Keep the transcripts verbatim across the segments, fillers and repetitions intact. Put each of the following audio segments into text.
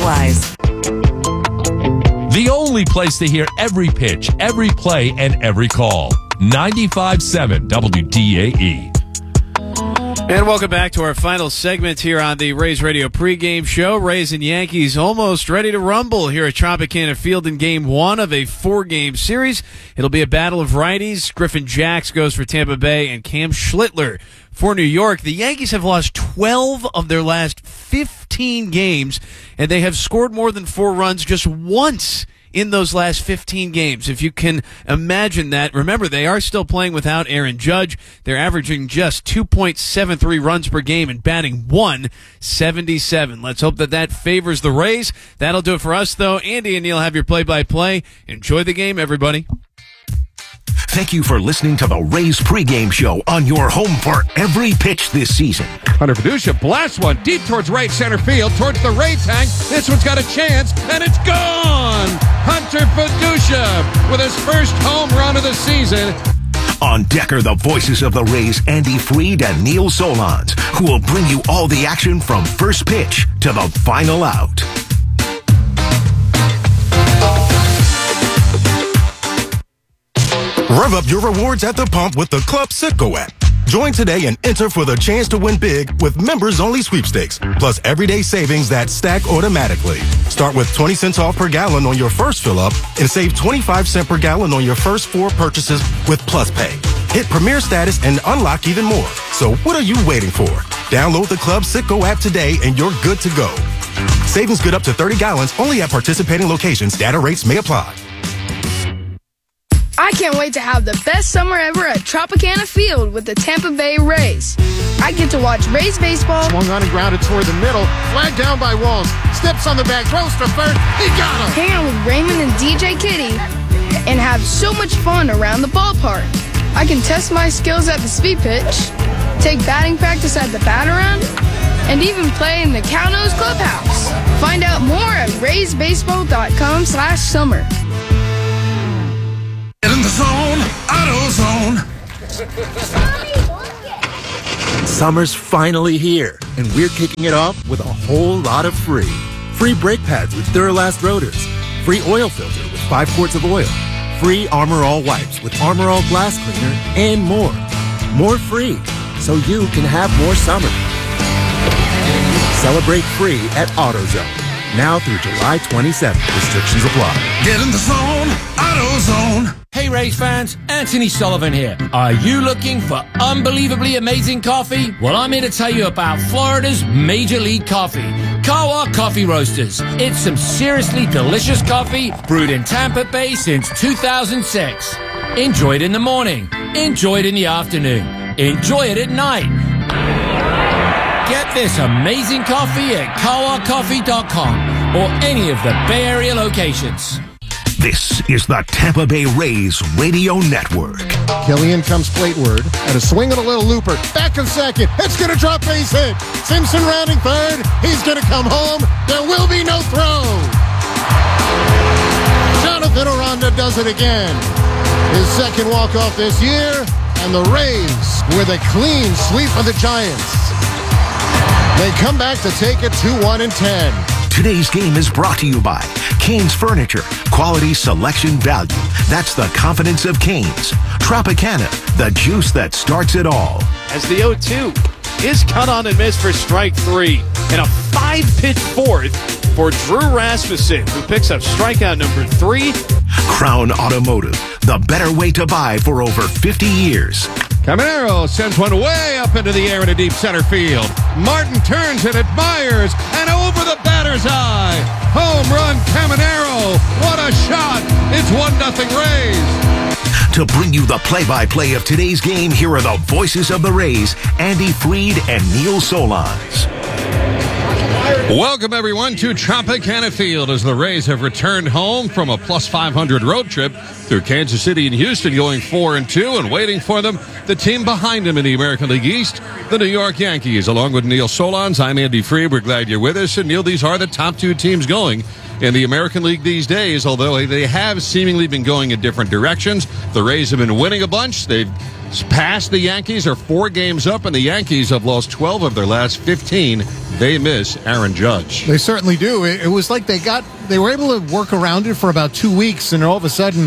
otherwise. The only place to hear every pitch, every play, and every call. ninety-five point seven W D A E. And welcome back to our final segment here on the Rays Radio pregame show. Rays and Yankees almost ready to rumble here at Tropicana Field in game one of a four-game series. It'll be a battle of righties. Griffin Jacks goes for Tampa Bay and Cam Schlittler for New York. The Yankees have lost twelve of their last fifteen games, and they have scored more than four runs just once in those last fifteen games. If you can imagine that. Remember, they are still playing without Aaron Judge. They're averaging just two point seven three runs per game and batting one seventy-seven. Let's hope that that favors the Rays. That'll do it for us, though. Andy and Neil have your play-by-play. Enjoy the game, everybody. Thank you for listening to the Rays pregame show on your home for every pitch this season. Hunter Fiducia blasts one deep towards right center field, towards the Ray tank. This one's got a chance, and it's gone! Hunter Fiducia with his first home run of the season. On deck are the voices of the Rays, Andy Freed and Neil Solondz, who will bring you all the action from first pitch to the final out. Rev up your rewards at the pump with the Club Citgo app. Join today and enter for the chance to win big with members-only sweepstakes, plus everyday savings that stack automatically. Start with twenty cents off per gallon on your first fill-up and save twenty-five cents per gallon on your first four purchases with Plus Pay. Hit Premier status and unlock even more. So what are you waiting for? Download the Club Citgo app today and you're good to go. Savings good up to thirty gallons only at participating locations. Data rates may apply. I can't wait to have the best summer ever at Tropicana Field with the Tampa Bay Rays. I get to watch Rays baseball. Swung on and grounded toward the middle. Flag down by Walls. Steps on the back. Throws to first. He got him. Hang out with Raymond and D J Kitty and have so much fun around the ballpark. I can test my skills at the speed pitch, take batting practice at the bat-around, and even play in the Cowno's clubhouse. Find out more at raysbaseball.com slash summer. Get in the zone, AutoZone. Summer's finally here, and we're kicking it off with a whole lot of free. Free brake pads with Duralast rotors. Free oil filter with five quarts of oil. Free Armor All wipes with Armor All glass cleaner, and more. More free, so you can have more summer. Celebrate free at AutoZone. Now through July twenty-seventh. Restrictions apply. Get in the zone, AutoZone. Hey Rays fans, Anthony Sullivan here. Are you looking for unbelievably amazing coffee? Well, I'm here to tell you about Florida's Major League Coffee, Kawa Coffee Roasters. It's some seriously delicious coffee brewed in Tampa Bay since two thousand six. Enjoy it in the morning. Enjoy it in the afternoon. Enjoy it at night. Get this amazing coffee at kawa coffee dot com or any of the Bay Area locations. This is the Tampa Bay Rays Radio Network. Killian comes plateward at a swing and a little looper. Back in second. It's going to drop base hit. Simpson rounding third. He's going to come home. There will be no throw. Jonathan Aranda does it again. His second walk-off this year. And the Rays with a clean sweep of the Giants. They come back to take it two one and ten. Today's game is brought to you by Canes Furniture. Quality, selection, value. That's the confidence of Canes. Tropicana, the juice that starts it all. As the oh two is cut on and missed for strike three. And a five-pitch fourth for Drew Rasmussen, who picks up strikeout number three. Crown Automotive, the better way to buy for over fifty years. Caminero sends one way up into the air in a deep center field. Martin turns and admires, and over the batter's eye. Home run, Caminero. What a shot. It's one nothing Rays. To bring you the play-by-play of today's game, here are the voices of the Rays, Andy Freed and Neil Solondz. Welcome, everyone, to Tropicana Field as the Rays have returned home from a plus five hundred road trip through Kansas City and Houston, going four and two, and waiting for them, the team behind them in the American League East, the New York Yankees. Along with Neil Solondz, I'm Andy Freed. We're glad you're with us. And, Neil, these are the top two teams going in the American League these days, although they have seemingly been going in different directions. The Rays have been winning a bunch. They've passed the Yankees, are four games up, and the Yankees have lost twelve of their last fifteen they miss Aaron Judge. They certainly do. It, it was like they got they were able to work around it for about two weeks, and all of a sudden,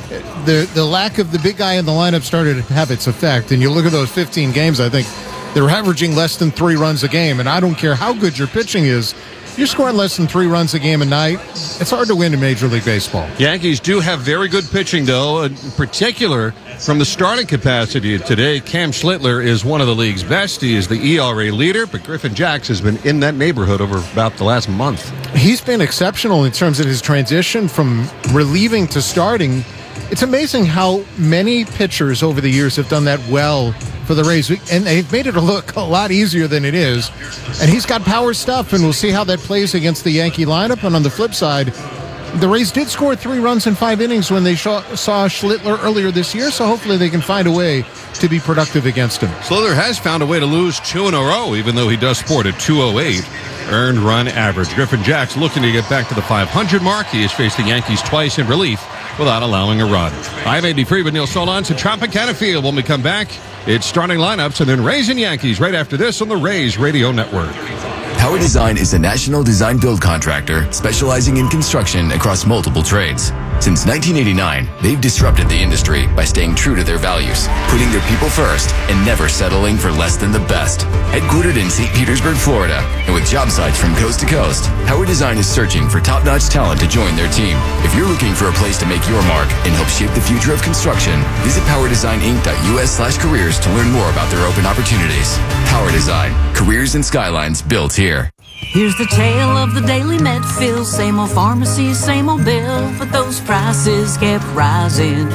the the lack of the big guy in the lineup started to have its effect. And you look at those fifteen games, I think they're averaging less than three runs a game. And I don't care how good your pitching is, you're scoring less than three runs a game a night. It's hard to win in Major League Baseball. Yankees do have very good pitching, though, in particular from the starting capacity. Today, Cam Schlittler is one of the league's best. He is the E R A leader, but Griffin Jax has been in that neighborhood over about the last month. He's been exceptional in terms of his transition from relieving to starting. It's amazing how many pitchers over the years have done that well for the Rays, and they've made it look a lot easier than it is. And he's got power stuff, and we'll see how that plays against the Yankee lineup. And on the flip side, the Rays did score three runs in five innings when they saw Schlittler earlier this year, so hopefully they can find a way to be productive against him. Schlittler has found a way to lose two in a row, even though he does sport a two oh eight earned run average. Griffin Jax looking to get back to the five hundred mark. He has faced the Yankees twice in relief without allowing a run. I'm Andy Free with Neil Solondz at Tropicana Field. When we come back, it's starting lineups and then Rays and Yankees right after this on the Rays Radio Network. Howard Design is a national design build contractor specializing in construction across multiple trades. Since nineteen eighty-nine, they've disrupted the industry by staying true to their values, putting their people first, and never settling for less than the best. Headquartered in Saint Petersburg, Florida, and with job sites from coast to coast, Howard Design is searching for top-notch talent to join their team. If you're looking for a place to make your mark and help shape the future of construction, visit power design inc dot u s slash careers to learn more about their open opportunities. Power Design, careers and skylines built here. Here's the tale of the daily med fill. Same old pharmacy, same old bill, but those prices kept rising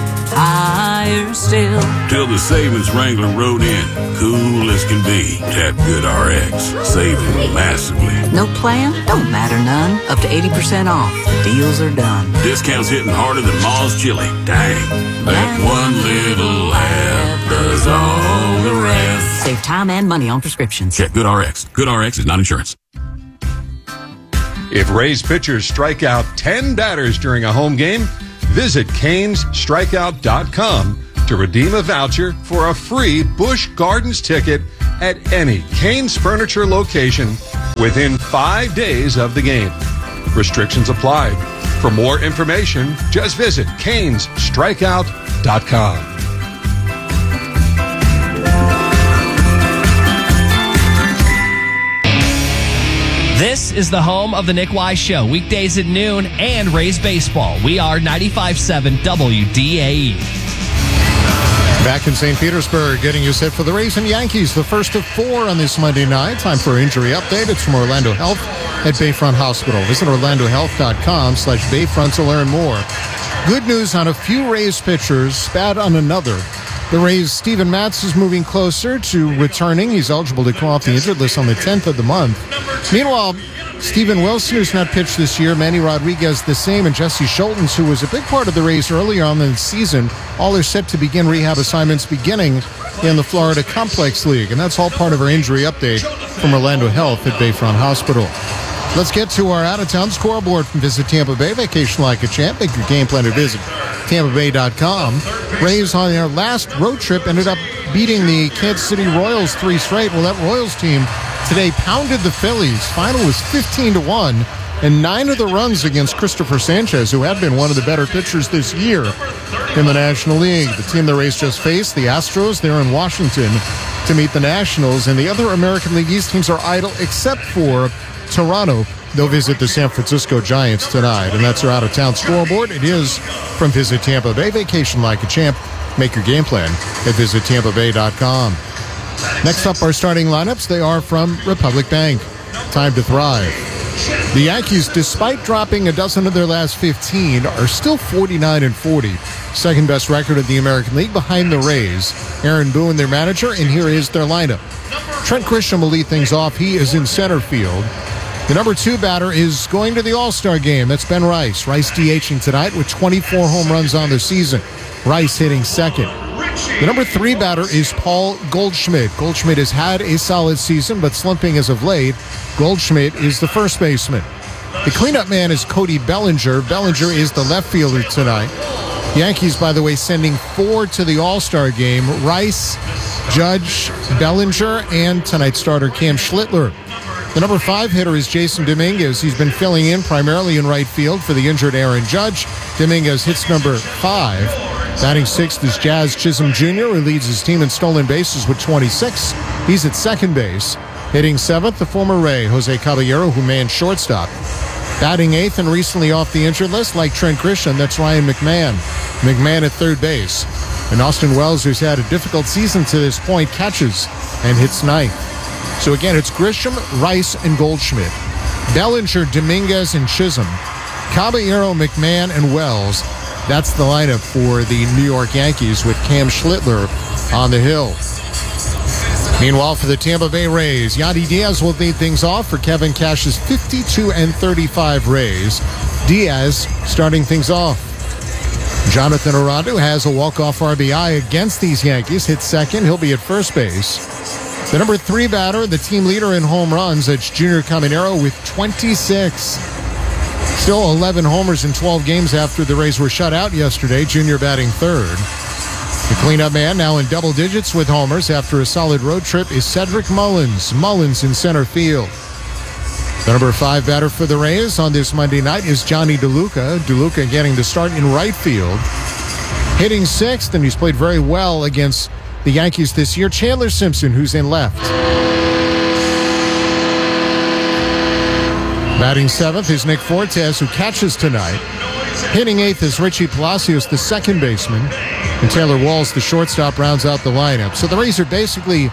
higher still. Till the savings Wrangler rode in, cool as can be. Tap Good R X, saving massively. No plan? Don't matter none. Up to eighty percent off. The deals are done. Discounts hitting harder than Ma's chili. Dang, that one little app does all the rest. Save time and money on prescriptions. Check Good R X. Good R X is not insurance. If Rays pitchers strike out ten batters during a home game, visit Canes Strikeout dot com to redeem a voucher for a free Busch Gardens ticket at any Canes Furniture location within five days of the game. Restrictions apply. For more information, just visit Canes Strikeout dot com. This is the home of the Nick Wise Show, weekdays at noon and Rays baseball. We are ninety-five point seven W D A E. Back in Saint Petersburg, getting you set for the Rays and Yankees, the first of four on this Monday night. Time for injury update. It's from Orlando Health at Bayfront Hospital. Visit orlando health dot com slash Bayfront to learn more. Good news on a few Rays pitchers, bad on another. The Rays' Steven Matz is moving closer to returning. He's eligible to come off the injured list on the tenth of the month. Meanwhile, Steven Wilson, who's not pitched this year, Manny Rodriguez the same, and Jesse Schultens, who was a big part of the Rays earlier on in the season, all are set to begin rehab assignments beginning in the Florida Complex League. And that's all part of our injury update from Orlando Health at Bayfront Hospital. Let's get to our out-of-town scoreboard from Visit Tampa Bay. Vacation like a champ. Make your game plan to visit tampa bay dot com. Rays on their last road trip ended up beating the Kansas City Royals three straight. Well, that Royals team today pounded the Phillies. Final was fifteen to one, and nine of the runs against Christopher Sanchez, who had been one of the better pitchers this year in the National League. The team the Rays just faced, the Astros, they're in Washington to meet the Nationals, and the other American League East teams are idle except for Toronto. They'll visit the San Francisco Giants tonight. And that's our out-of-town scoreboard. It is from Visit Tampa Bay. Vacation like a champ. Make your game plan at visit tampa bay dot com. Next up, our starting lineups. They are from Republic Bank. Time to thrive. The Yankees, despite dropping a dozen of their last fifteen, are still forty-nine and forty. Second best record in the American League behind the Rays. Aaron Boone, their manager, and here is their lineup. Trent Grisham will lead things off. He is in center field. The number two batter is going to the All-Star game. That's Ben Rice. Rice DHing tonight with twenty-four home runs on the season. Rice hitting second. The number three batter is Paul Goldschmidt. Goldschmidt has had a solid season, but slumping as of late. Goldschmidt is the first baseman. The cleanup man is Cody Bellinger. Bellinger is the left fielder tonight. Yankees, by the way, sending four to the All-Star game. Rice, Judge, Bellinger, and tonight's starter Cam Schlittler. The number five hitter is Jason Dominguez. He's been filling in primarily in right field for the injured Aaron Judge. Dominguez hits number five. Batting sixth is Jazz Chisholm Junior, who leads his team in stolen bases with twenty-six. He's at second base. Hitting seventh, the former Ray, Jose Caballero, who manned shortstop. Batting eighth and recently off the injured list, like Trent Grisham, that's Ryan McMahon. McMahon at third base. And Austin Wells, who's had a difficult season to this point, catches and hits ninth. So again, it's Grisham, Rice, and Goldschmidt. Bellinger, Dominguez, and Chisholm. Caballero, McMahon, and Wells. That's the lineup for the New York Yankees with Cam Schlittler on the hill. Meanwhile, for the Tampa Bay Rays, Yandy Diaz will lead things off for Kevin Cash's fifty-two and thirty-five Rays. Diaz starting things off. Jonathan Aranda has a walk-off R B I against these Yankees. Hits second. He'll be at first base. The number three batter, the team leader in home runs, that's Junior Caminero with twenty-six. Still eleven homers in twelve games after the Rays were shut out yesterday. Junior batting third. The cleanup man now in double digits with homers after a solid road trip is Cedric Mullins. Mullins in center field. The number five batter for the Rays on this Monday night is Johnny DeLuca. DeLuca getting the start in right field. Hitting sixth, and he's played very well against the Yankees this year. Chandler Simpson, who's in left. Batting seventh is Nick Fortes, who catches tonight. Hitting eighth is Richie Palacios, the second baseman. And Taylor Walls, the shortstop, rounds out the lineup. So the Rays are basically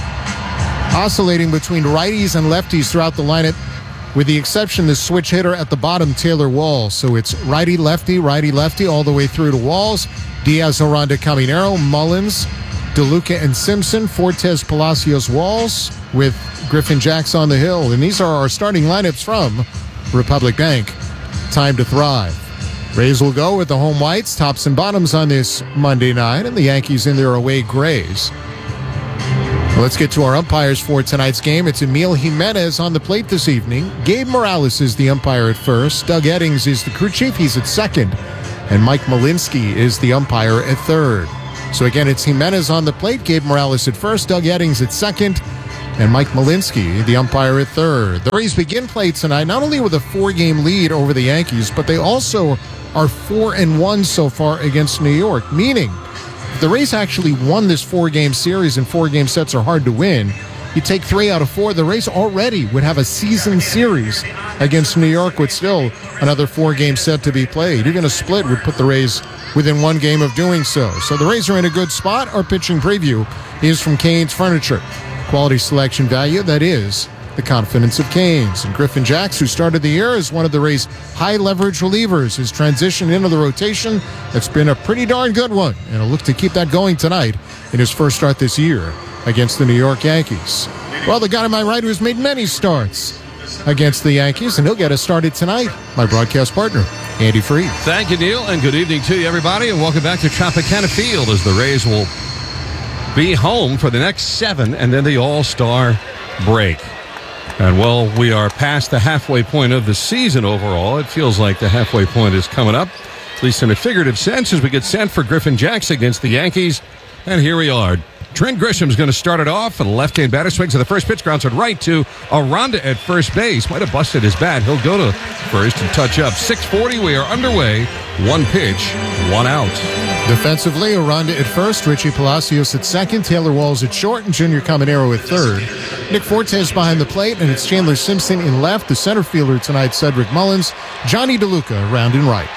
oscillating between righties and lefties throughout the lineup, with the exception of the switch hitter at the bottom, Taylor Walls. So it's righty-lefty, righty-lefty, all the way through to Walls. Diaz, Aranda, Caminero, Mullins, DeLuca, and Simpson. Fortes, Palacios, Walls, with Griffin Jacks on the hill. And these are our starting lineups from Republic Bank. Time to thrive. Rays will go with the home whites, tops and bottoms on this Monday night, and the Yankees in their away grays. Well, let's get to our umpires for tonight's game. It's Emil Jimenez on the plate this evening. Gabe Morales is the umpire at first. Doug Eddings is the crew chief. He's at second. And Mike Malinsky is the umpire at third. So again, it's Jimenez on the plate. Gabe Morales at first. Doug Eddings at second. And Mike Malinsky, the umpire at third. The Rays begin play tonight not only with a four-game lead over the Yankees, but they also are four and one so far against New York, meaning if the Rays actually won this four-game series, and four-game sets are hard to win, you take three out of four, the Rays already would have a season series against New York with still another four-game set to be played. Even a split would put the Rays within one game of doing so. So the Rays are in a good spot. Our pitching preview is from Canes Furniture. Quality selection value, that is the confidence of Canes. And Griffin Jacks, who started the year as one of the Rays' high-leverage relievers, has transitioned into the rotation. That's been a pretty darn good one, and he'll look to keep that going tonight in his first start this year against the New York Yankees. Well, the guy to my right who's made many starts against the Yankees, and he'll get us started tonight, my broadcast partner, Andy Freed. Thank you, Neil, and good evening to you, everybody, and welcome back to Tropicana Field as the Rays will be home for the next seven and then the All-Star break. And, well, we are past the halfway point of the season overall. It feels like the halfway point is coming up, at least in a figurative sense, as we get set for Griffin Jacks against the Yankees. And here we are. Trent Grisham's going to start it off, and the left-hand batter swings to the first pitch, grounds it right to Aranda at first base. Might have busted his bat. He'll go to first and touch up. six forty, we are underway. One pitch, one out. Defensively, Aranda at first, Richie Palacios at second, Taylor Walls at short, and Junior Caminero at third. Nick Fortes behind the plate, and it's Chandler Simpson in left. The center fielder tonight, Cedric Mullins. Johnny DeLuca around in right.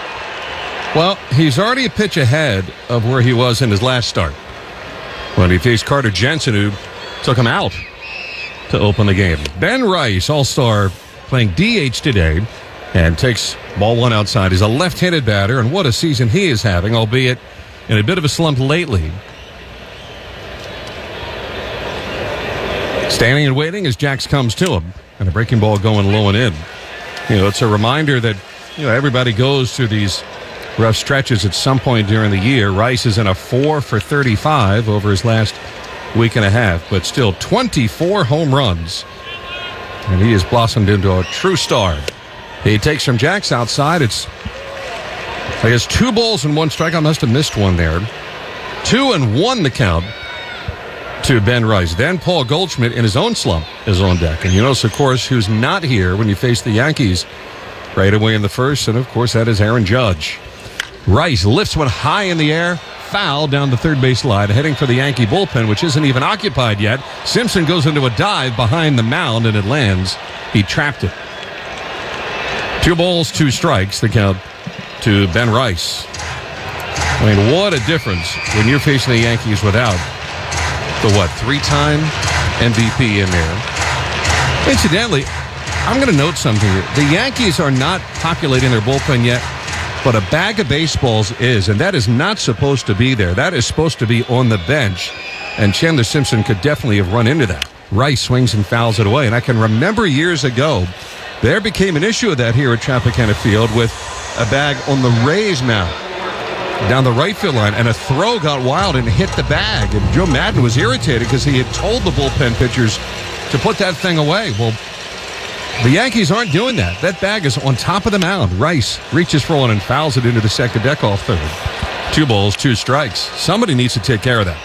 Well, he's already a pitch ahead of where he was in his last start, when he faced Carter Jensen, who took him out to open the game. Ben Rice, all-star, playing D H today, and takes ball one outside. He's a left-handed batter, and what a season he is having, albeit in a bit of a slump lately. Standing and waiting as Jacks comes to him, and a breaking ball going low and in. You know, it's a reminder that, you know, everybody goes through these rough stretches at some point during the year. Rice is in a four for thirty-five over his last week and a half, but still twenty-four home runs, and he has blossomed into a true star. He takes from Jacks outside. It's, I guess, two balls and one strike. I must have missed one there. Two and one the count to Ben Rice. Then Paul Goldschmidt in his own slump is on deck. And you notice, of course, who's not here when you face the Yankees right away in the first. And, of course, that is Aaron Judge. Rice lifts one high in the air. Foul down the third base line, heading for the Yankee bullpen, which isn't even occupied yet. Simpson goes into a dive behind the mound, and it lands. He trapped it. Two balls, two strikes, the count to Ben Rice. I mean, what a difference when you're facing the Yankees without the, what, three-time M V P in there. Incidentally, I'm going to note something here. The Yankees are not populating their bullpen yet, but a bag of baseballs is, and that is not supposed to be there. That is supposed to be on the bench, and Chandler Simpson could definitely have run into that. Rice swings and fouls it away, and I can remember years ago, there became an issue of that here at Tropicana Field with a bag on the Rays mound down the right field line, and a throw got wild and hit the bag, and Joe Madden was irritated because he had told the bullpen pitchers to put that thing away. Well, the Yankees aren't doing that. That bag is on top of the mound. Rice reaches for one and fouls it into the second deck off third. Two balls, two strikes. Somebody needs to take care of that.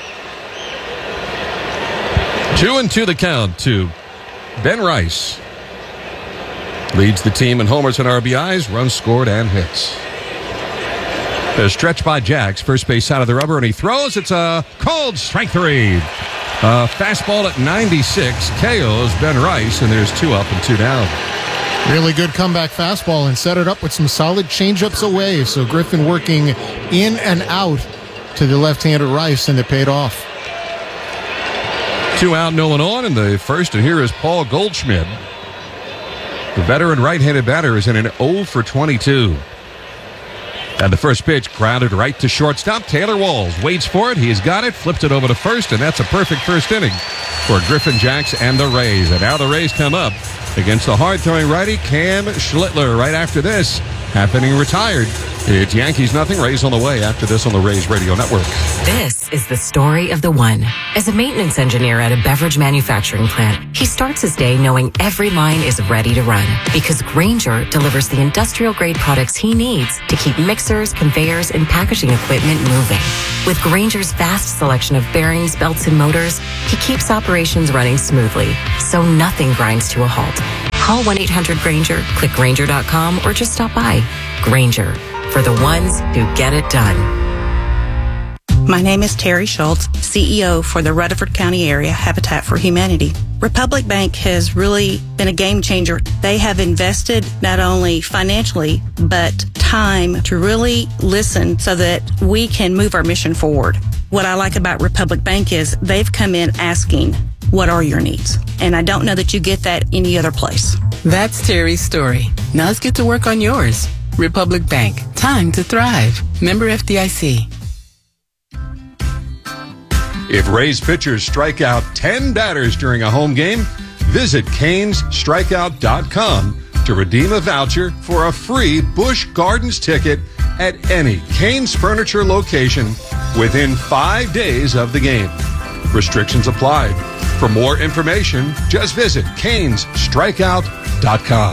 Two and two the count to Ben Rice. Leads the team in homers and R B Is, runs scored and hits. A stretch by Jax, first base side of the rubber, and he throws. It's a cold strike three. Uh, fastball at ninety-six, K Os Ben Rice, and there's two up and two down. Really good comeback fastball and set it up with some solid changeups away. So Griffin working in and out to the left-handed Rice, and it paid off. Two out, no one on in the first, and here is Paul Goldschmidt. The veteran right-handed batter is in an oh for twenty-two. And the first pitch grounded right to shortstop. Taylor Walls waits for it. He's got it. Flipped it over to first, and that's a perfect first inning for Griffin Jax and the Rays. And now the Rays come up against the hard-throwing righty Cam Schlittler. Right after this, half inning retired. It's Yankees nothing, Rays on the way after this on the Rays Radio Network. This is the story of the one. As a maintenance engineer at a beverage manufacturing plant, he starts his day knowing every line is ready to run because Grainger delivers the industrial-grade products he needs to keep mixers, conveyors, and packaging equipment moving. With Grainger's vast selection of bearings, belts, and motors, he keeps operations running smoothly, so nothing grinds to a halt. Call one eight hundred Grainger, click Grainger dot com, or just stop by. Grainger, for the ones who get it done. My name is Terry Schultz, C E O for the Rutherford County Area Habitat for Humanity. Republic Bank has really been a game changer. They have invested not only financially, but time to really listen so that we can move our mission forward. What I like about Republic Bank is they've come in asking, what are your needs? And I don't know that you get that any other place. That's Terry's story. Now let's get to work on yours. Republic Bank. Time to thrive. Member F D I C. If Rays pitchers strike out ten batters during a home game, visit Canes Strikeout dot com to redeem a voucher for a free Busch Gardens ticket at any Canes Furniture location within five days of the game. Restrictions apply. For more information, just visit Canes Strikeout dot com.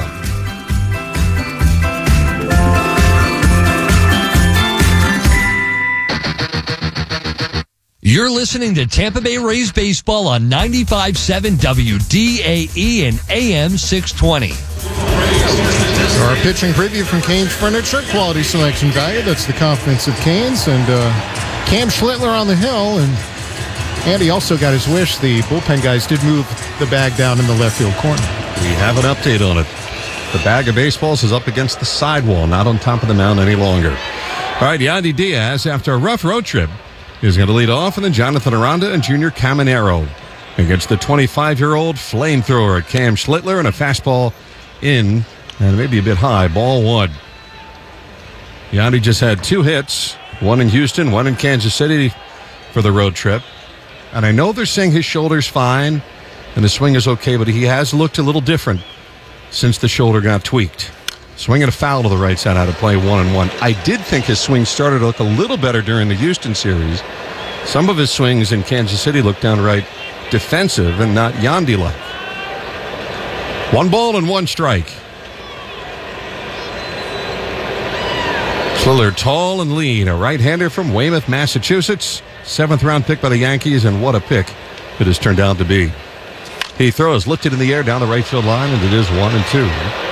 You're listening to Tampa Bay Rays baseball on ninety-five point seven W D A E and A M six twenty. Our pitching preview from Canes Furniture, quality selection value. That's the confidence of Canes. And uh, Cam Schlittler on the hill. And Andy also got his wish. The bullpen guys did move the bag down in the left field corner. We have an update on it. The bag of baseballs is up against the sidewall, not on top of the mound any longer. All right, Yandy Diaz, after a rough road trip, is going to lead off, and then Jonathan Aranda and Junior Caminero against the twenty-five-year-old flamethrower Cam Schlittler, and a fastball in, and maybe a bit high, ball one. Yandy just had two hits, one in Houston, one in Kansas City for the road trip. And I know they're saying his shoulder's fine and the swing is okay, but he has looked a little different since the shoulder got tweaked. Swinging a foul to the right side out of play, one and one. I did think his swing started to look a little better during the Houston series. Some of his swings in Kansas City looked downright defensive and not Yandy-like. One ball and one strike. Schlittler, tall and lean, a right-hander from Weymouth, Massachusetts. Seventh round pick by the Yankees, and what a pick it has turned out to be. He throws, lifted in the air down the right field line, and it is one and two.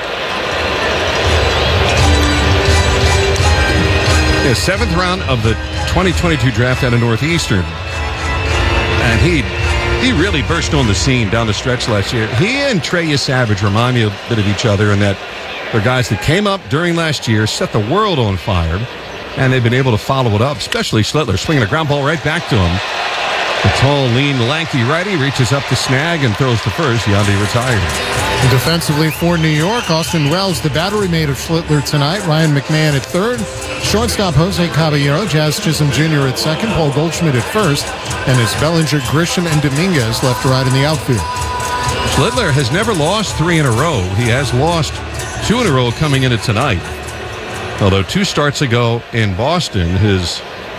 The seventh round of the twenty twenty-two draft out of Northeastern. And he he really burst on the scene down the stretch last year. He and Trey Savage remind me a bit of each other in that they're guys that came up during last year, set the world on fire, and they've been able to follow it up, especially Schlittler, swinging a ground ball right back to him. The tall, lean, lanky righty reaches up to snag and throws to first. Yandy retired. Defensively for New York, Austin Wells, the battery mate of Schlittler tonight. Ryan McMahon at third. Shortstop Jose Caballero, Jazz Chisholm Junior at second. Paul Goldschmidt at first. And it's Bellinger, Grisham, and Dominguez left to right in the outfield. Schlittler has never lost three in a row. He has lost two in a row coming into tonight. Although two starts ago in Boston, his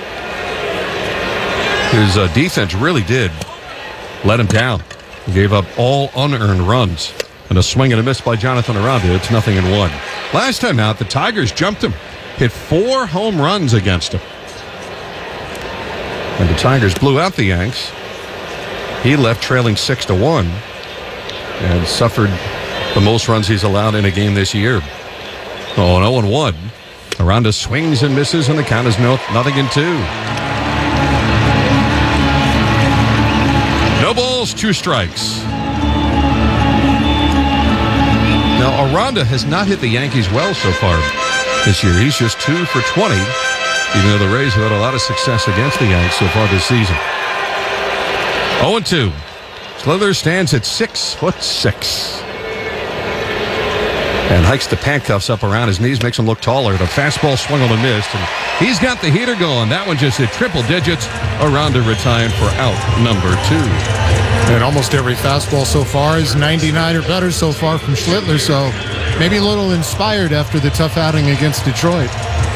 his uh, defense really did let him down. He gave up all unearned runs. And a swing and a miss by Jonathan Aranda. It's nothing in one. Last time out, the Tigers jumped him. Hit four home runs against him. And the Tigers blew out the Yanks. He left trailing six to one. And suffered the most runs he's allowed in a game this year. Oh, an oh and one. Aranda swings and misses, and the count is no, nothing in two. No balls, two strikes. Now, Aranda has not hit the Yankees well so far this year. He's just two for twenty, even though the Rays have had a lot of success against the Yanks so far this season. oh and two. Schlittler stands at six foot six. And hikes the handcuffs up around his knees, makes him look taller. The fastball swung on the mist, and he's got the heater going. That one just hit triple digits. Aranda retired for out number two. And almost every fastball so far is ninety-nine or better so far from Schlittler, so maybe a little inspired after the tough outing against Detroit.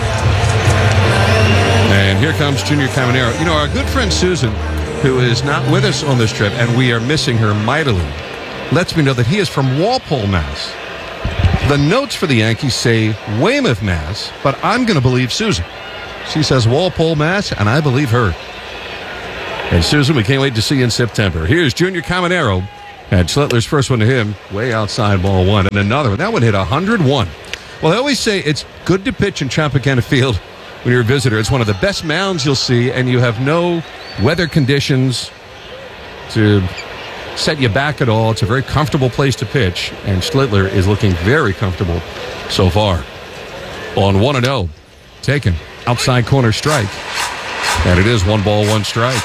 And here comes Junior Caminero. You know, our good friend Susan, who is not with us on this trip, and we are missing her mightily, lets me know that he is from Walpole, Mass. The notes for the Yankees say Weymouth, Mass, but I'm going to believe Susan. She says Walpole, Mass, and I believe her. And Susan, we can't wait to see you in September. Here's Junior Caminero. And Schlittler's first one to him, way outside ball one. And another one. That one hit one hundred one. Well, I always say it's good to pitch in Tropicana Field when you're a visitor. It's one of the best mounds you'll see, and you have no weather conditions to set you back at all. It's a very comfortable place to pitch, and Schlittler is looking very comfortable so far. On one and oh, taken. Outside corner strike. And it is one ball, one strike.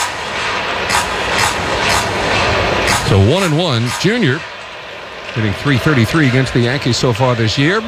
So one and one, Junior hitting three thirty-three against the Yankees so far this year.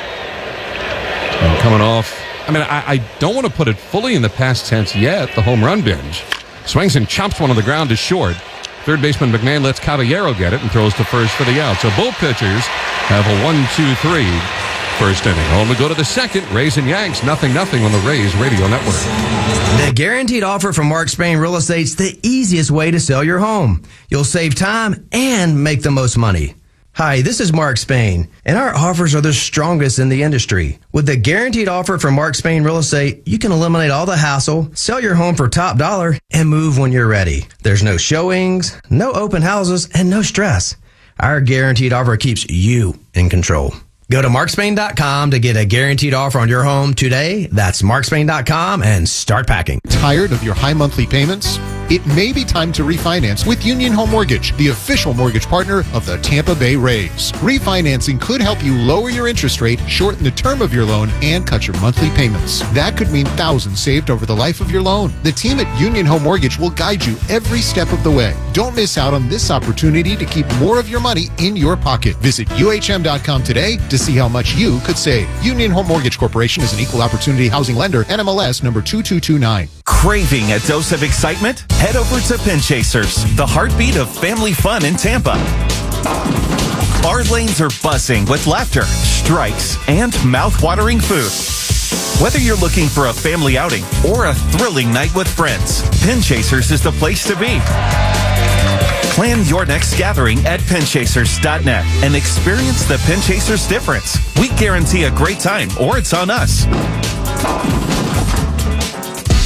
And coming off, I mean, I, I don't want to put it fully in the past tense yet, the home run binge. Swings and chops one on the ground to short. Third baseman McMahon lets Caballero get it and throws to first for the out. So both pitchers have a one two three first inning. On we go to the second. Rays and Yanks, nothing, nothing on the Rays Radio Network. The guaranteed offer from Mark Spain Real Estate's the easiest way to sell your home. You'll save time and make the most money. Hi, this is Mark Spain, and our offers are the strongest in the industry. With the guaranteed offer from Mark Spain Real Estate, you can eliminate all the hassle, sell your home for top dollar, and move when you're ready. There's no showings, no open houses, and no stress. Our guaranteed offer keeps you in control. Go to mark spain dot com to get a guaranteed offer on your home today. That's mark spain dot com and start packing. Tired of your high monthly payments? It may be time to refinance with Union Home Mortgage, the official mortgage partner of the Tampa Bay Rays. Refinancing could help you lower your interest rate, shorten the term of your loan, and cut your monthly payments. That could mean thousands saved over the life of your loan. The team at Union Home Mortgage will guide you every step of the way. Don't miss out on this opportunity to keep more of your money in your pocket. Visit U H M dot com today to see how much you could save. Union Home Mortgage Corporation is an equal opportunity housing lender, N M L S number two two two nine. Craving a dose of excitement? Head over to Pin Chasers, the heartbeat of family fun in Tampa. Our lanes are buzzing with laughter, strikes, and mouth-watering food. Whether you're looking for a family outing or a thrilling night with friends, Pin Chasers is the place to be. Plan your next gathering at pin chasers dot net and experience the Pin Chasers difference. We guarantee a great time, or it's on us.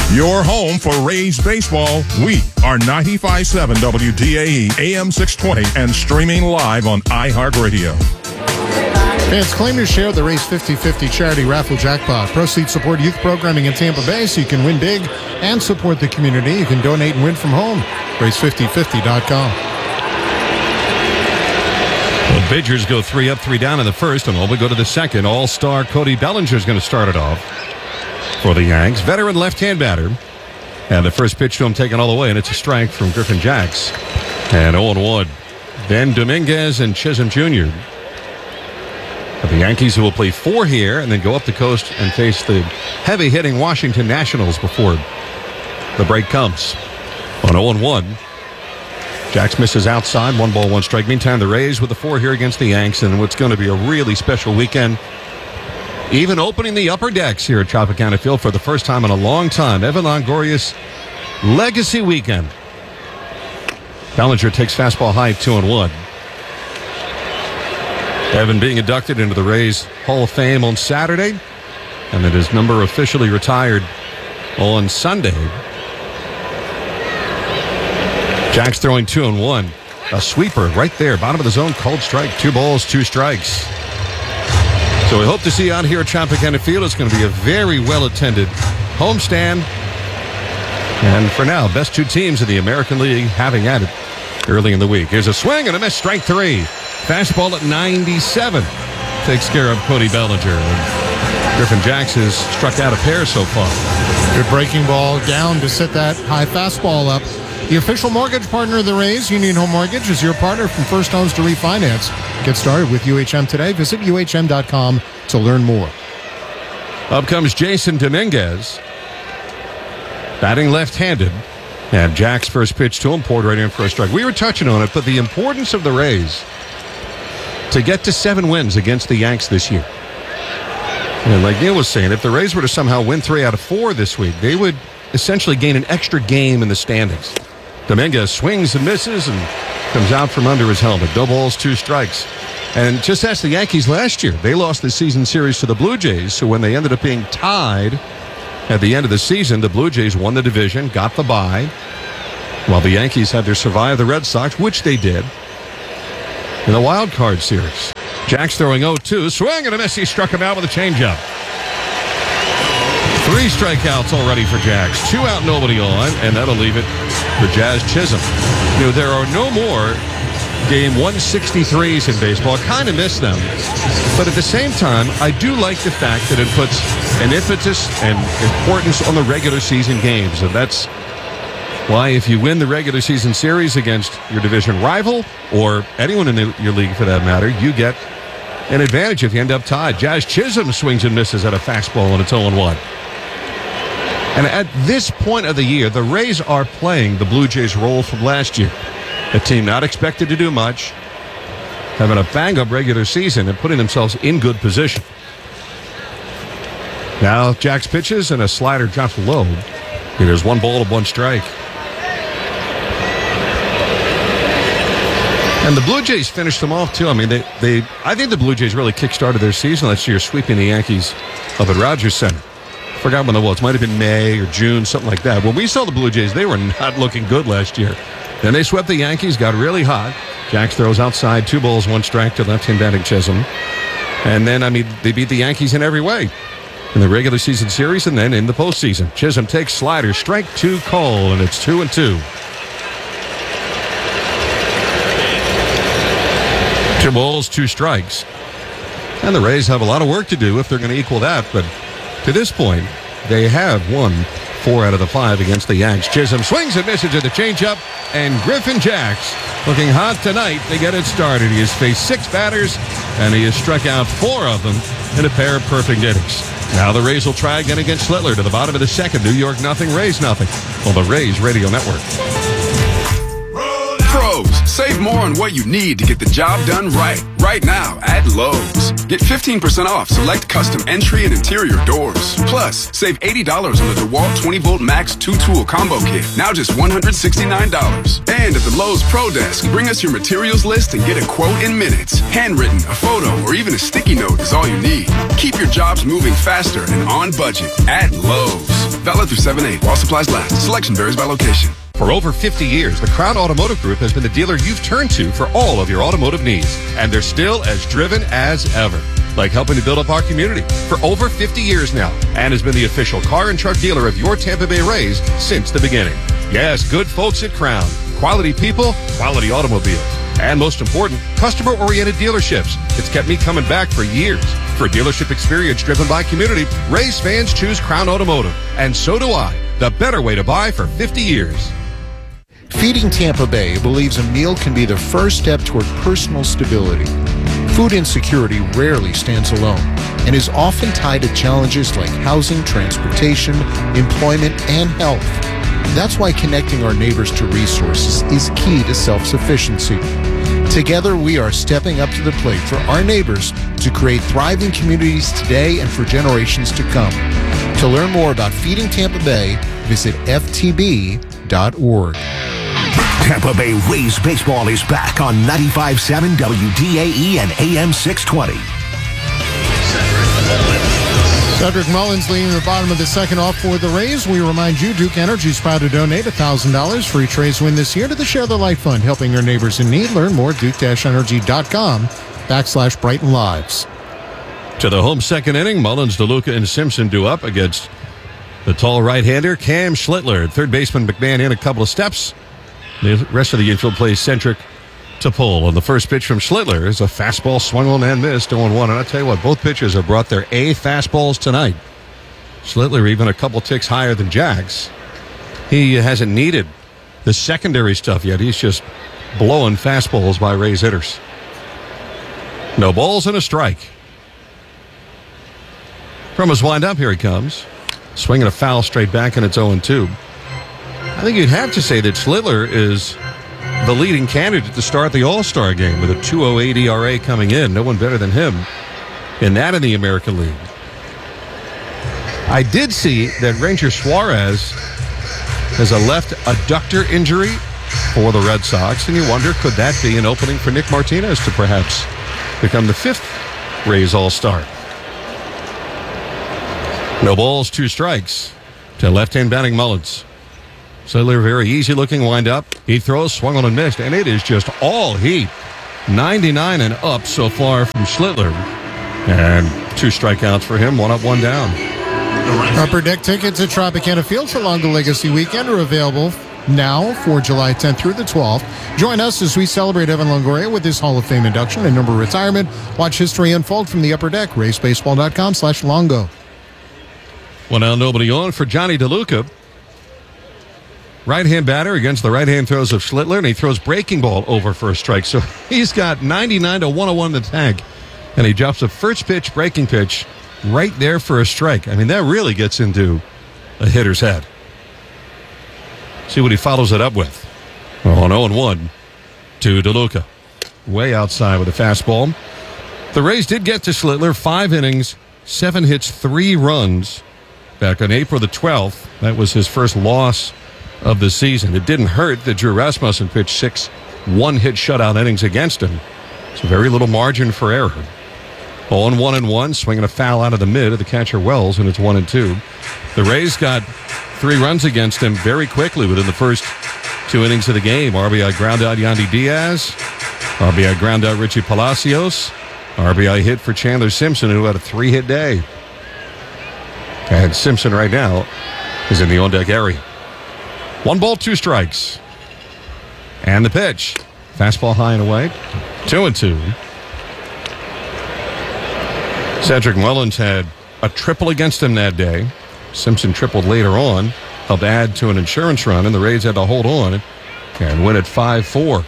Your home for Rays baseball. We are ninety-five point seven W D A E, A M six twenty, and streaming live on iHeartRadio. Fans, claim your share of the Rays fifty fifty charity raffle jackpot. Proceeds support youth programming in Tampa Bay so you can win big and support the community. You can donate and win from home. Rays fifty fifty dot com. The Bidgers go three up, three down in the first, and while we go to the second, all-star Cody Bellinger is going to start it off for the Yanks. Veteran left-hand batter. And the first pitch to him taken all the way, and it's a strike from Griffin Jacks. And oh one. Ben Dominguez and Chisholm Junior But the Yankees, who will play four here and then go up the coast and face the heavy-hitting Washington Nationals before the break comes. On oh one. Jacks misses outside, one ball, one strike. Meantime, the Rays with the four here against the Yanks, and what's going to be a really special weekend. Even opening the upper decks here at Tropicana Field for the first time in a long time. Evan Longoria's legacy weekend. Bellinger takes fastball high, two and one. Evan being inducted into the Rays Hall of Fame on Saturday, and then his number officially retired on Sunday. Jack's throwing two and one. A sweeper right there, bottom of the zone, called strike. Two balls, two strikes. So we hope to see you out here at Tropicana Field. It's going to be a very well-attended homestand. And for now, best two teams in the American League having at it early in the week. Here's a swing and a miss, strike three. Fastball at ninety-seven. Takes care of Cody Bellinger. And Griffin Jacks has struck out a pair so far. Good breaking ball down to set that high fastball up. The official mortgage partner of the Rays, Union Home Mortgage, is your partner from first homes to refinance. Get started with U H M today. Visit U H M dot com to learn more. Up comes Jason Dominguez, batting left-handed. And Jack's first pitch to him, poured right in for a strike. We were touching on it, but the importance of the Rays to get to seven wins against the Yanks this year. And like Neil was saying, if the Rays were to somehow win three out of four this week, they would essentially gain an extra game in the standings. Dominguez swings and misses and comes out from under his helmet. No balls, two strikes. And just ask the Yankees last year. They lost the season series to the Blue Jays, so when they ended up being tied at the end of the season, the Blue Jays won the division, got the bye, while the Yankees had to survive the Red Sox, which they did, in the wild card series. Jack's throwing oh two. Swing and a miss. He struck him out with a changeup. Three strikeouts already for Jacks. Two out, nobody on, and that'll leave it for Jazz Chisholm. You know, there are no more game one sixty-threes in baseball. I kind of miss them. But at the same time, I do like the fact that it puts an impetus and importance on the regular season games. And that's why if you win the regular season series against your division rival, or anyone in the, your league for that matter, you get an advantage if you end up tied. Jazz Chisholm swings and misses at a fastball, and it's oh one. And at this point of the year, the Rays are playing the Blue Jays role from last year. A team not expected to do much, having a bang-up regular season and putting themselves in good position. Now Jack's pitches and a slider drops low. There's one ball to one strike. And the Blue Jays finished them off, too. I mean, they, they I think the Blue Jays really kick-started their season last year, sweeping the Yankees up at Rogers Center. Forgot when it was. It might have been May or June, something like that. When we saw the Blue Jays, they were not looking good last year. Then they swept the Yankees, got really hot. Jacks throws outside, two balls, one strike to left-hand batting Chisholm. And then, I mean, they beat the Yankees in every way in the regular season series and then in the postseason. Chisholm takes slider, strike two call, and it's two and two. Two balls, two strikes. And the Rays have a lot of work to do if they're going to equal that, but to this point, they have won four out of the five against the Yanks. Chisholm swings and misses at the changeup, and Griffin Jacks looking hot tonight to get it started. He has faced six batters, and he has struck out four of them in a pair of perfect innings. Now the Rays will try again against Littler to the bottom of the second. New York nothing, Rays nothing on the Rays Radio Network. Pros, save more on what you need to get the job done right. Right now at Lowe's. Get fifteen percent off select custom entry and interior doors. Plus, save eighty dollars on the DeWalt twenty volt Max two tool combo kit. Now just one hundred sixty-nine dollars. And at the Lowe's Pro Desk, bring us your materials list and get a quote in minutes. Handwritten, a photo, or even a sticky note is all you need. Keep your jobs moving faster and on budget at Lowe's. Valid through seven eight while supplies last. Selection varies by location. For over fifty years, the Crown Automotive Group has been the dealer you've turned to for all of your automotive needs. And they're still as driven as ever. Like helping to build up our community for over fifty years now. And has been the official car and truck dealer of your Tampa Bay Rays since the beginning. Yes, good folks at Crown. Quality people, quality automobiles. And most important, customer-oriented dealerships. It's kept me coming back for years. For a dealership experience driven by community, Rays fans choose Crown Automotive. And so do I. The better way to buy for fifty years. Feeding Tampa Bay believes a meal can be the first step toward personal stability. Food insecurity rarely stands alone and is often tied to challenges like housing, transportation, employment, and health. That's why connecting our neighbors to resources is key to self-sufficiency. Together, we are stepping up to the plate for our neighbors to create thriving communities today and for generations to come. To learn more about Feeding Tampa Bay, visit F T B dot org. Tampa Bay Rays baseball is back on ninety-five point seven W D A E and A M six twenty. Cedric Mullins leading the bottom of the second off for the Rays. We remind you, Duke Energy is proud to donate one thousand dollars for each Rays win this year to the Share the Light Fund, helping your neighbors in need. Learn more at duke-energy.com backslash Brighton Lives. To the home second inning, Mullins, DeLuca, and Simpson do up against the tall right-hander, Cam Schlittler. Third baseman McMahon in a couple of steps. The rest of the infield plays centric to pull. On the first pitch from Schlittler is a fastball swung on and missed, oh and one. And I'll tell you what, both pitchers have brought their A fastballs tonight. Schlittler even a couple ticks higher than Jax. He hasn't needed the secondary stuff yet. He's just blowing fastballs by Rays hitters. No balls and a strike. From his windup, here he comes. Swinging a foul straight back, and it's oh and two. I think you'd have to say that Schlittler is the leading candidate to start the All-Star game with a two oh eight E R A coming in. No one better than him in that in the American League. I did see that Ranger Suarez has a left adductor injury for the Red Sox, and you wonder, could that be an opening for Nick Martinez to perhaps become the fifth Rays All-Star? No balls, two strikes to left-hand batting Mullins. Schlittler, very easy-looking wind-up. He throws, swung on and missed, and it is just all heat. ninety-nine and up so far from Schlittler. And two strikeouts for him, one up, one down. Upper Deck tickets at Tropicana Field for Longo Legacy Weekend are available now for July tenth through the twelfth. Join us as we celebrate Evan Longoria with his Hall of Fame induction and number retirement. Watch history unfold from the Upper Deck, raysbaseball.com slash Longo. Well, now nobody on for Johnny DeLuca. Right-hand batter against the right-hand throws of Schlittler, and he throws breaking ball over for a strike. So he's got ninety-nine to one oh one in the tank, and he drops a first pitch, breaking pitch right there for a strike. I mean, that really gets into a hitter's head. See what he follows it up with. On oh and one to DeLuca. Way outside with a fastball. The Rays did get to Schlittler, five innings, seven hits, three runs. Back on April the twelfth, that was his first loss of the season. It didn't hurt that Drew Rasmussen pitched six one-hit shutout innings against him. It's very little margin for error. On one and one, swinging a foul out of the mid of the catcher Wells, and it's one and two. The Rays got three runs against him very quickly within the first two innings of the game. R B I ground out Yandy Diaz. R B I ground out Richie Palacios. R B I hit for Chandler Simpson, who had a three-hit day. And Simpson right now is in the on-deck area. One ball, two strikes. And the pitch. Fastball high and away. Two and two. Cedric Mullins had a triple against him that day. Simpson tripled later on. Helped add to an insurance run, and the Rays had to hold on and win at five four.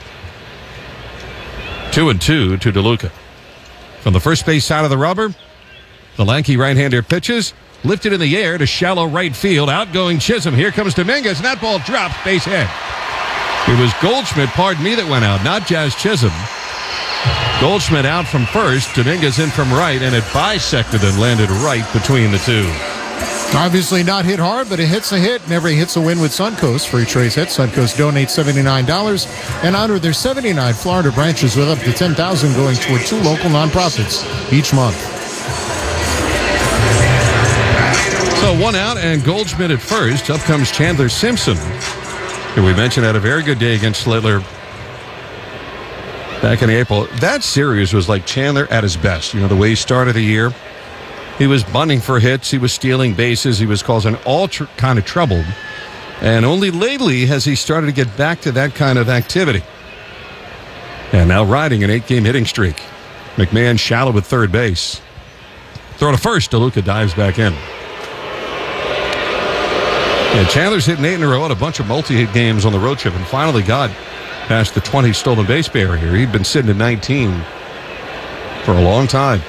Two and two to DeLuca. From the first base side of the rubber, the lanky right-hander pitches. Lifted in the air to shallow right field. Outgoing Chisholm. Here comes Dominguez, and that ball drops, base hit. It was Goldschmidt, pardon me, that went out, not Jazz Chisholm. Goldschmidt out from first, Dominguez in from right, and it bisected and landed right between the two. Obviously not hit hard, but it hits a hit, and every hit's a win with Suncoast. For each Rays hit, Suncoast donates seventy-nine dollars and honor their seventy-nine Florida branches with up to ten thousand dollars going toward two local nonprofits each month. So So one out and Goldschmidt at first. Up comes Chandler Simpson, who we mentioned had a very good day against Schlittler back in April. That series was like Chandler at his best. You know, the way he started the year. He was bunting for hits. He was stealing bases. He was causing all tr- kind of trouble. And only lately has he started to get back to that kind of activity. And now riding an eight-game hitting streak. McMahon shallow at third base. Throw to first. DeLuca dives back in. Yeah, Chandler's hitting eight in a row at a bunch of multi-hit games on the road trip and finally got past the twenty stolen base barrier. He'd been sitting at nineteen for a long time.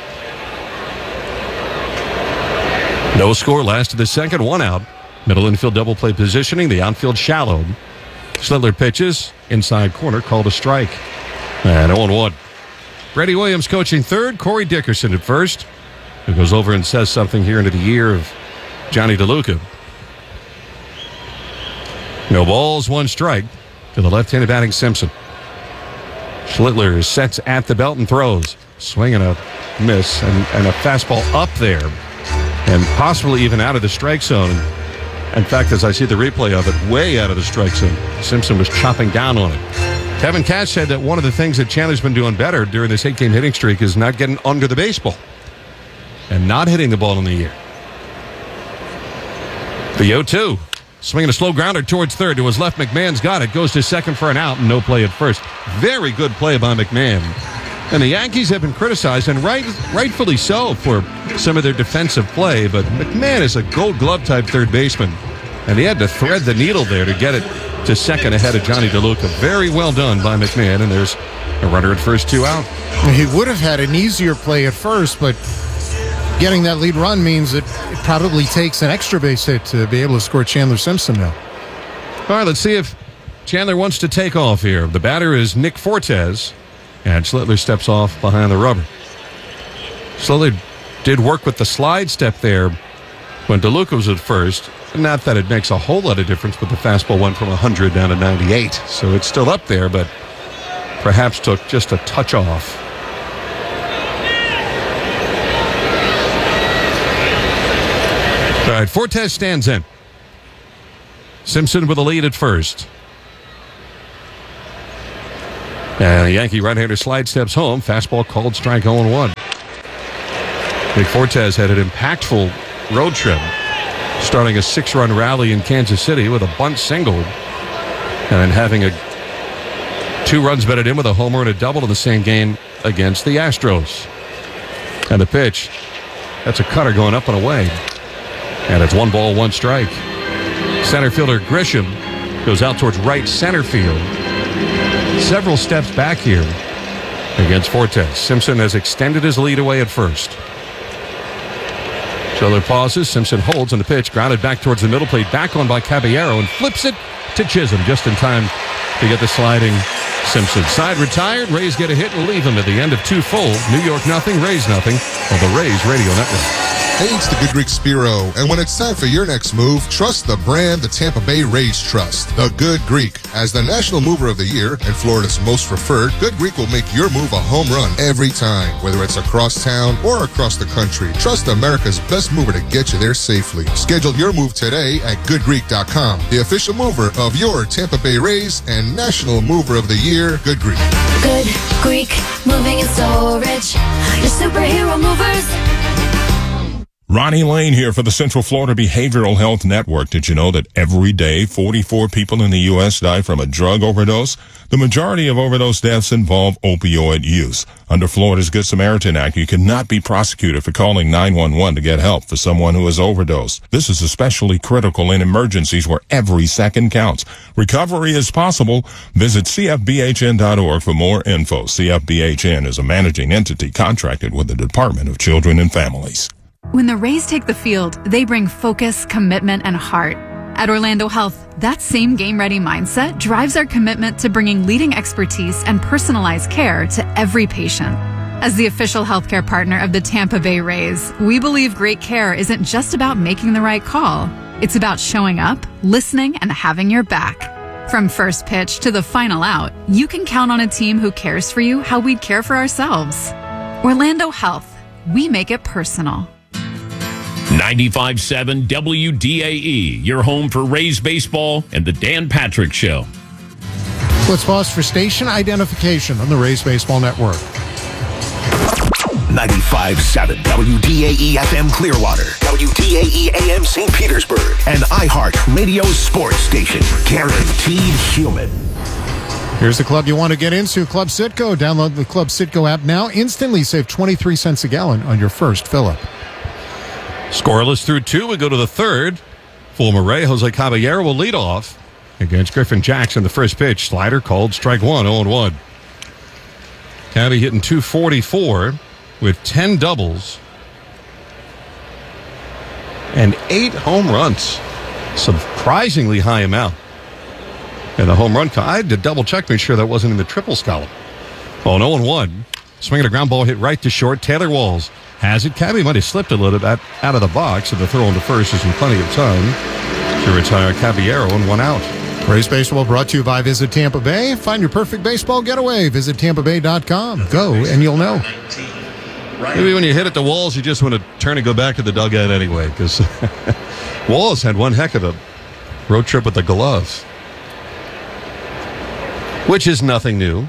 No score, last of the second, one out. Middle infield double play positioning, the outfield shallow. Schlittler pitches, inside corner, called a strike. And oh one. Brady Williams coaching third, Corey Dickerson at first, who goes over and says something here into the ear of Johnny DeLuca. No balls, one strike to the left-handed batting Simpson. Schlittler sets at the belt and throws. Swinging a miss and, and a fastball up there. And possibly even out of the strike zone. In fact, as I see the replay of it, way out of the strike zone. Simpson was chopping down on it. Kevin Cash said that one of the things that Chandler's been doing better during this eight-game hitting streak is not getting under the baseball and not hitting the ball in the air. The oh two. Swinging a slow grounder towards third. To his left, McMahon's got it. Goes to second for an out and no play at first. Very good play by McMahon. And the Yankees have been criticized, and right, rightfully so, for some of their defensive play. But McMahon is a gold glove type third baseman. And he had to thread the needle there to get it to second ahead of Johnny DeLuca. Very well done by McMahon. And there's a runner at first, two out. He would have had an easier play at first, but getting that lead run means that it probably takes an extra base hit to be able to score Chandler Simpson now. All right, let's see if Chandler wants to take off here. The batter is Nick Fortes, and Schlittler steps off behind the rubber. Schlittler did work with the slide step there when DeLuca was at first. Not that it makes a whole lot of difference, but the fastball went from one hundred down to ninety-eight. So it's still up there, but perhaps took just a touch off. All right, Fortes stands in. Simpson with a lead at first. And the Yankee right-hander slide steps home. Fastball called strike oh one. Nick Fortes had an impactful road trip, starting a six-run rally in Kansas City with a bunt single, and then having a two runs batted in with a homer and a double in the same game against the Astros. And the pitch, that's a cutter going up and away. And it's one ball, one strike. Center fielder Grisham goes out towards right center field. Several steps back here against Fortes. Simpson has extended his lead away at first. Schlittler pauses. Simpson holds on the pitch. Grounded back towards the middle plate. Back on by Caballero and flips it to Chisholm just in time to get the sliding Simpson. Side retired. Rays get a hit and leave him at the end of two full. New York nothing, Rays nothing on the Rays Radio Network. Hey, it's the Good Greek Spiro, and when it's time for your next move, trust the brand the Tampa Bay Rays trust, the Good Greek. As the National Mover of the Year and Florida's most preferred, Good Greek will make your move a home run every time, whether it's across town or across the country. Trust America's best mover to get you there safely. Schedule your move today at good greek dot com, the official mover of your Tampa Bay Rays and National Mover of the Year, Good Greek. Good Greek, moving and storage, your superhero movers. Ronnie Lane here for the Central Florida Behavioral Health Network. Did you know that every day forty-four people in the U S die from a drug overdose? The majority of overdose deaths involve opioid use. Under Florida's Good Samaritan Act, you cannot be prosecuted for calling nine one one to get help for someone who has overdosed. This is especially critical in emergencies where every second counts. Recovery is possible. Visit C F B H N dot org for more info. C F B H N is a managing entity contracted with the Department of Children and Families. When the Rays take the field, they bring focus, commitment, and heart. At Orlando Health, that same game-ready mindset drives our commitment to bringing leading expertise and personalized care to every patient. As the official healthcare partner of the Tampa Bay Rays, we believe great care isn't just about making the right call. It's about showing up, listening, and having your back. From first pitch to the final out, you can count on a team who cares for you how we'd care for ourselves. Orlando Health, we make it personal. ninety-five point seven W D A E, your home for Rays baseball and the Dan Patrick Show. Let's pause for station identification on the Rays Baseball Network. ninety-five point seven W D A E F M Clearwater, W D A E A M Saint Petersburg, and iHeart Radio Sports Station. Guaranteed human. Here's the club you want to get into, Club Citgo. Download the Club Citgo app now. Instantly save twenty-three cents a gallon on your first fill-up. Scoreless through two. We go to the third. Fulmer Ray, Jose Caballero will lead off against Griffin Jackson. The first pitch, slider called strike one, oh and one. Cabby hitting two forty-four with ten doubles and eight home runs. Surprisingly high amount. And the home run, I had to double check, make sure that wasn't in the triples column. Oh, an oh and one. Swinging a ground ball hit right to short. Taylor Walls has it. Cabby might have slipped a little bit out of the box, and the throw into first is in plenty of time to retire Caballero and one out. Rays Baseball brought to you by Visit Tampa Bay. Find your perfect baseball getaway. Visit tampa bay dot com. Go, and you'll know. Maybe when you hit at the Walls, you just want to turn and go back to the dugout anyway, because Walls had one heck of a road trip with the gloves, which is nothing new.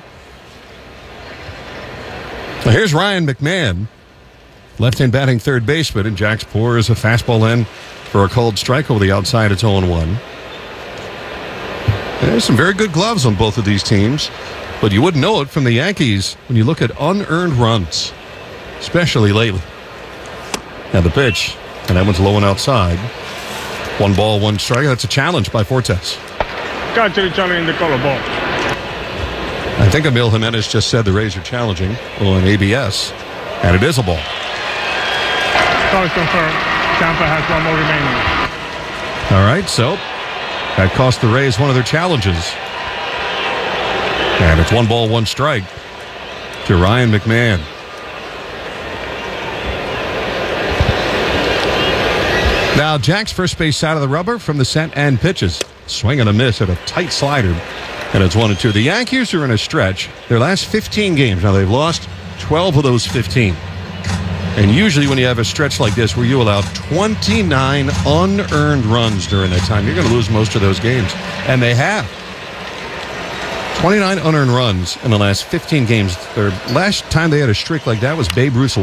Well, here's Ryan McMahon, left-hand batting third baseman, and Jax pours a fastball in for a called strike over the outside. It's oh and one. There's some very good gloves on both of these teams, but you wouldn't know it from the Yankees when you look at unearned runs, especially lately. Now the pitch, and that one's low and outside. One ball, one strike. That's a challenge by Fortes. Catcher challenging the color ball. I think Emil Jimenez just said the Rays are challenging on A B S, and it is a ball. Call is confirmed. Tampa has one more remaining. All right, so that cost the Rays one of their challenges. And it's one ball, one strike to Ryan McMahon. Now, Jack's first base side of the rubber from the set and pitches. Swing and a miss at a tight slider. And it's one and two. The Yankees are in a stretch. Their last fifteen games. Now, they've lost twelve of those fifteen. And usually when you have a stretch like this where you allow twenty-nine unearned runs during that time, you're going to lose most of those games. And they have. twenty-nine unearned runs in the last fifteen games. Their last time they had a streak like that was Babe Ruth's